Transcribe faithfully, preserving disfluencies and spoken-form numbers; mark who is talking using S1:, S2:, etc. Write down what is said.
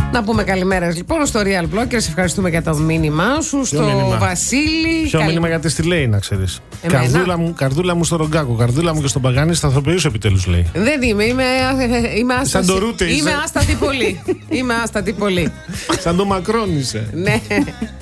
S1: Να πούμε καλημέρα λοιπόν στο Real Blockers. Ευχαριστούμε για το μήνυμά σου. Στο
S2: μήνυμα?
S1: Βασίλη.
S2: Ποιο
S1: Καλη...
S2: μήνυμα γιατί στη λέει, να ξέρεις.
S1: Εμένα?
S2: Καρδούλα μου, καρδούλα μου στο Ρογκάκο, καρδούλα μου και στον Παγάνη, σταθεροποιούς επιτέλους, λέει.
S1: Δεν είμαι, είμαι, είμαι άστατη.
S2: Σαν το Ρούτε είσαι.
S1: Είμαι άστατη πολύ. Είμαι άστατη πολύ.
S2: Σαν το Μακρόν είσαι.
S1: Ναι.